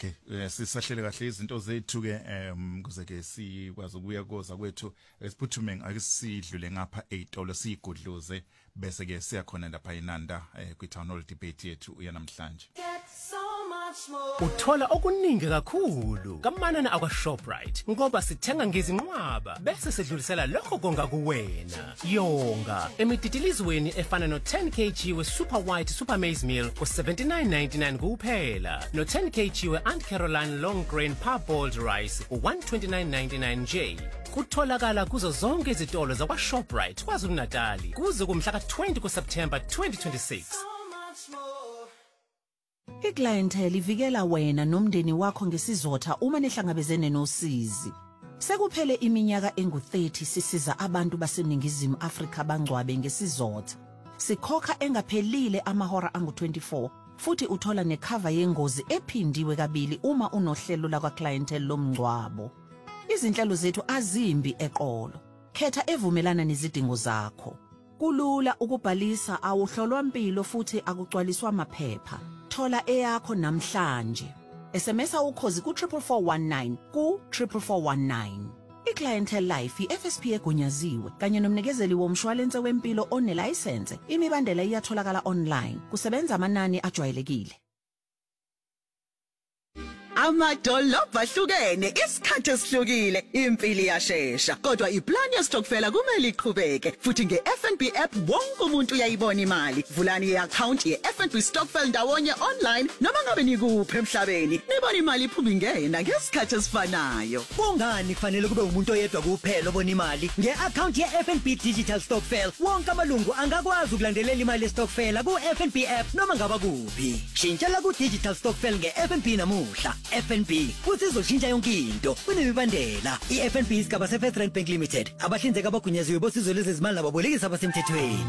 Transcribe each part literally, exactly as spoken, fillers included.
Okay, sisahlele kahle izinto zethu ke em kuze ke sikwazi ukuya koza kwethu esiphuthume ngake sidlule ngapha eitolo sigudluze bese ke siya khona lapha eNanda kwi town hall debate yethu uyanamhlanje. Uthola okuningi kakhulu kamanana akwa Shoprite ngoba sithenga ngezinqwaba bese sedlulisela lokho konga kuwena. Yonga emititilizweni efana no ten kilograms we super white super maize meal ku seventy-nine ninety-nine kuphela, no ten kilograms we Aunt Caroline long grain parboiled rice ku one twenty-nine ninety-nine nje. Kutholakala kuzo zonke izitolo zakwa Shoprite KwaZulu-Natal kuze kumhla ka twenty ku September twenty twenty-six. Iclientele ivikela wena nomndeni wakho ngesizotha uma nehlangabezene nosizi. Sekuphele iminyaka engu thirty sisiza abantu baseningizimu Afrika bangcwabe ngesizotha. Sikhokha engaphelile amahora angu twenty-four futhi uthola necover yengozi ephindiwe kabili uma unohlelo lakwa clientele lomngcwabo. Izinhlelo zethu azimbi eqolo. Khetha evumelana nezidingo zakho. Kulula ukubhalisa awuhlolwa impilo futhi akucwaliswa amaphepha. Thola eyakho namhlanje. S M S ukhozi ku four four one nine ku four four one nine. iClientele Life i-F S P egunyaziwe kanye nomnikezeli womshwalense wempilo onelicense. Imibandela iyatholakala online. Kusebenza amanani ajwayelekile. Amadolobha ahlukene isikhathi esihlukile impilo iyashesha kodwa iplan ye Stokfela kumele iqhubeke futhi nge-F N B app wonke umuntu uyayibona imali. Vulani i-account ye-F N B Stokfel ndawonye online noma ngabe nikuphi emhlabeni nibona imali iphuma ingena ngesikhathi esifanayo. Kungani kufanele kube umuntu oyedwa kuphela obona imali? Nge-account ye-F N B Digital Stokfel wonke amalungu angakwazi ukulandelela imali ye-Stokfela ku-F N B app noma ngaba kuphi. Shintshela ku-Digital Stokfel nge-F N B namuhla. F N B futhi izoshintsha yonke into kunemibandela. I-F N B isigaba se-First Rand Bank Limited abahlinzeki abagunyaziwe bosizo lwezezimali nababolekisi abasemthethweni.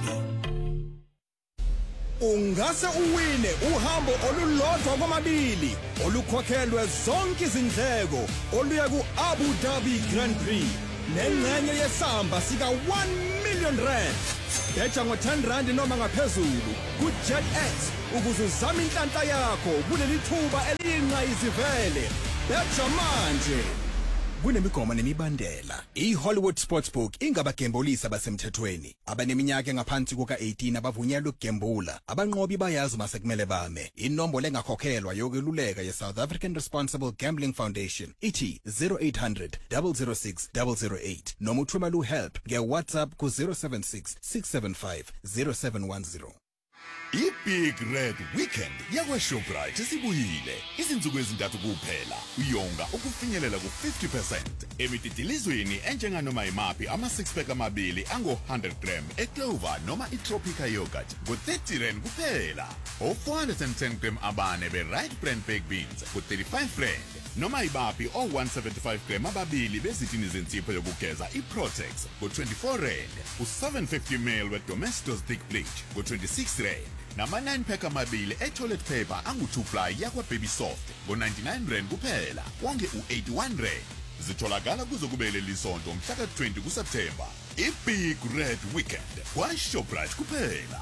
Ungase uwine uhambo olulodwa kwamabili olukhokhelwe zonke izindleko oluya ku-Abu Dhabi Grand Prix nengxenye yesamba sika one million rand. Betha ngo ten rand noma ngaphezulu ku-JetX ukuze uzame inhlanhla yakho kuleli thuba eliyingqayizivele. Betha manje. Kunemigomo nemibandela. I-Hollywood Sportsbook ingabagembulisi abasemthethweni. Abaneminyaka engaphansi kuka eighteen abavunyelwe ukugembula. Abanqobi bayazi masekumele bame. Inombolo engakhokhelwa yokweluleka ye-South African Responsible Gambling Foundation ithi zero eight hundred, zero zero six, zero zero eight noma uthumela uhelp nge-WhatsApp ku zero seven six, six seven five, zero seven one zero. I-Big Red Weekend yakwa Shoprite isibuyile. Izinsuku ezintathu kuphela. Uyonga ukufinyelela ku fifty percent. Emititilizweni enjenganoma imaphi ama six pack amabili ango one hundred gram eClover noma iTropica yogurt ngo thirty rand kuphela. O four hundred ten gram abane be Right Brand baked beans ku thirty-five rand. Noma ibaphi o one seventy-five gram ababili bezithini zensipho yokugeza iProtex ku twenty-four rand. U seven fifty milliliters we Domestos thick bleach ku twenty-six rand. Nama nine pack amabili e-toilet paper angu two ply yakwa Baby Soft ngo ninety-nine rand kuphela. Wonke u eighty-one rand. Zitholakala kuzokubele lisonto mhla ka twenty ku September. I-Big Red Weekend kwa Shoprite kuphela.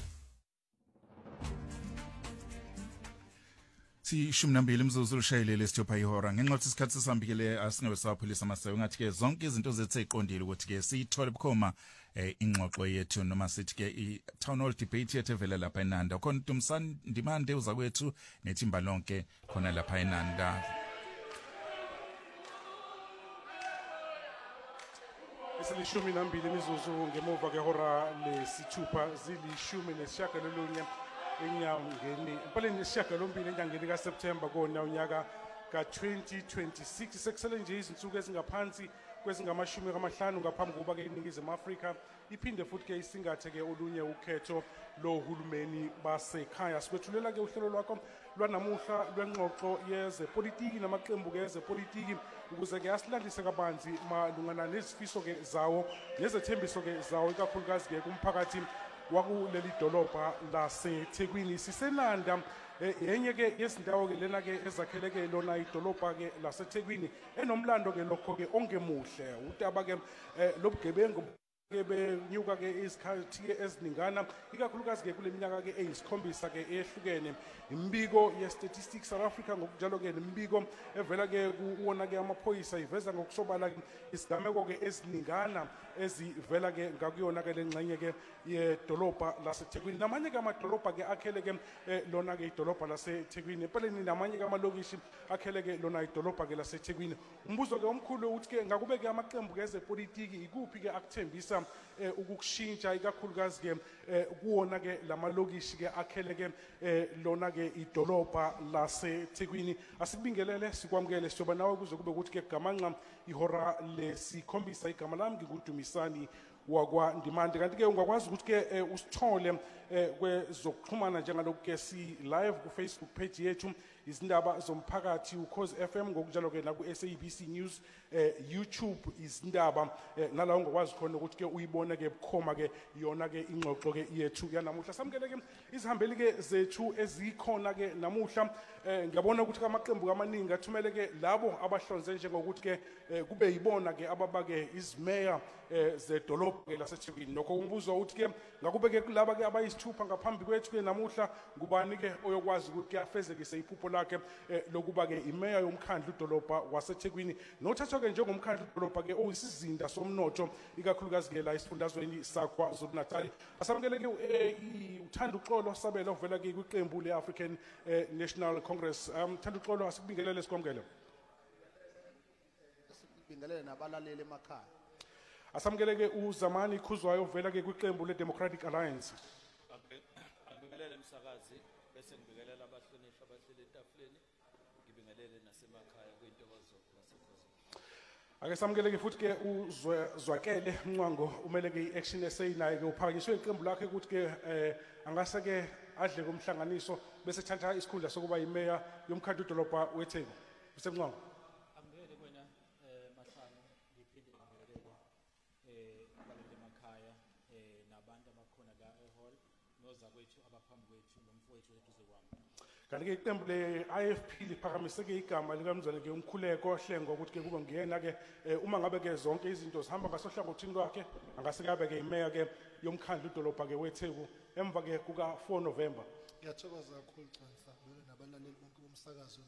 Si ishumi nambili imzuzu ushayelele sithopha ihora ngenxa yokuthi isikhathi sisambikele asingabe saphulisa amasewe ngathi ke zonke izinto zethu eziqondile ukuthi ke siyithole bukhoma ingxoxo yethu noma sithi ke i town hall debate yethu evela lapha eNanda khona uMsani Ndimande uza kwethu nethimba lonke khona lapha eNanda. Isilishumi nambili imizuzu ngemuva kwehora lesithupha zilishumi nesishagalolunye enyangeni empeleni nesishagalombili enyangeni kaSeptember kona unyaka ka twenty twenty-six. Sekusele nje izinsuku ezingaphansi kwezingamashumi amahlanu ngaphambi kokuba ke iningizimu Afrika iphinde futhi ke isingathe ke olunye ukhetho lohulumeni basekhaya. Sikwethulela ke uhlelo lwakho lwanamuhla lwengxoxo yezepolitiki namaqembu ke ezepolitiki ukuze ke asilandise kabanzi malungana nezifiso ke zawo nezethembiso ke zawo ikakhulukazi ke kumphakathi wakuleli dolobha laseThekwini. Sisenanda enye ke yezindawo ke lena ke ezakheleke lona idolobha ke laseThekwini enomlando ke lokho ke ongemuhle utaba ke lobugebengu ke benyuka ke isikhathi eziningana ikakhulukazi ke kule minyaka ke eyisikhombisa ke ehlukene imbiko ye Statistics South Africa ngokunjalo ke nembiko evela ke kuwona ke amaphoyisa iveza ngokusobala isigameko ke eziningana ezivela ke ngakuyona ke lengxenye ke yedolobha laseThekwini namanye ke amadolobha ke akhele ke lona ke idolobha laseThekwini empeleni namanye ke amalokishi akhele ke lona idolobha ke laseThekwini umbuzo ke omkhulu uthi ke ngakube ke amaqembu ke ezepolitiki ikuphi ke akuthembisa ukukushintsha ikakhulukazi ke kuwona ke lamalokishi ke akhele ke lona ke idolobha laseThekwini asikubingelele sikwamukele sizoba nawe kuze kube ukuthi ke gamanqa ihora lesikhombisa igama lami ngikudumisani wakwa Ndimande kanti ke ungakwazi ukuthi ke usithole kwezokuxhumana njengalokho ke si live ku Facebook page yethu izindaba zomphakathi uCause F M ngokunjalo ke na ku S A B C News YouTube izindaba nalawo ungakwazi khona ukuthi ke uyibone ke bukhoma ke yona ke ingxoxo ke yethu yanamuhla samukele ke izihambeli ke zethu ezikhona ke namuhla ngiyabona ukuthi amaqembu amaningi athumele ke labo abahlonze njengokuthi ke kube yibona ke ababa ke izmeya zedolobha ke laseThekwini nokho umbuzo uthi ke ngakube ke kulaba ke abayisithupha ngaphambi kwethu ke namuhla ngubani ke oyokwazi ukuthi ke afezekise iphupho lakhe lokuba ke imeya yomkhandlu udolobha waseThekwini nothathwa ke njengomkhandlu udolobha ke oyisizinda somnotho ikakhulukazi ke la isifundazweni sakwa Zulu-Natal asamukele ke uthanda uxolo sabela ovela ke kwiqembu le-African National Congress uthanda uxolo asikubingelele sikwamukele bingelele nabalaleli emakhaya asamukele ke uZamani Khuzwayo ovela ke kwiqembu le-Democratic Alliance ngibingelele umsakazi bese ngibingelela abahlonishwa abahleli etafuleni ngibingelele nasemakhaya kwintokozo lasekhosini ake samukele ke futhi ke uzwakele Mncwango umele ke i-Action S A naye ke uphakanyiswe iqembu lakhe ukuthi ke angase ke adle komhlanganiso bese thatha isikhundla sokuba imeya yomkhandlu udolobha weTheku bese Mncwango angibele kwena mahlanu ngiphinde ngibingelele abalali emakhaya nabantu abakhona la ehall nozakwethu abaphambi kwethu nomfowethu eduze kwami kanti ke iqembu le-I F P liphakamise ke igama likamzwane ke umkhuleko hlengo ukuthi ke kube ngiyena ke uma ngabe ke zonke izinto zihamba ngasohlangothini lwakhe angase kabe ke imeya ke yomkhandlu udolobha ke weTheku emva ke kuka four November ngiyathokoza kakhulu Cansa nabalaleli bonke bomsakazo